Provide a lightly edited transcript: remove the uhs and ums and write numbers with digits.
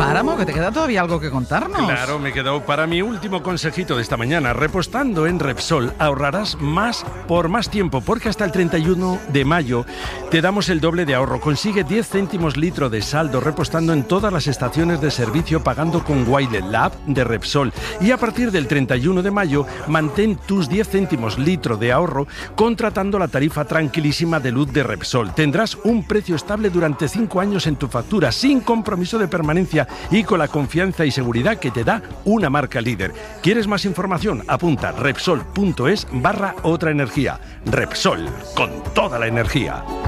Páramo, que te queda todavía algo que contarnos. Claro, me he quedado para mi último consejito de esta mañana. Repostando en Repsol ahorrarás más por más tiempo, porque hasta el 31 de mayo te damos el doble de ahorro. Consigue 10 céntimos litro de saldo repostando en todas las estaciones de servicio pagando con Wiley, la app de Repsol. Y a partir del 31 de mayo, mantén tus 10 céntimos litro de ahorro contratando la tarifa tranquilísima de luz de Repsol. Tendrás un precio estable durante 5 años en tu factura, sin compromiso de permanencia y con la confianza y seguridad que te da una marca líder. ¿Quieres más información? Apunta repsol.es/otra energía. Repsol, con toda la energía.